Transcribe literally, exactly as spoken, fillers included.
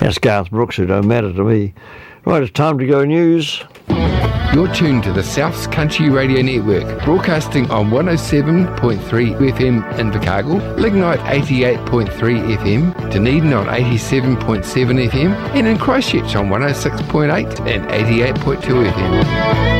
That's Garth Brooks, who don't matter to me. Right, it's time to go news. You're tuned to the South's Country Radio Network, broadcasting on one oh seven point three F M in Invercargill, Lignite eighty-eight point three F M, Dunedin on eighty-seven point seven F M, and in Christchurch on one oh six point eight and eighty-eight point two F M.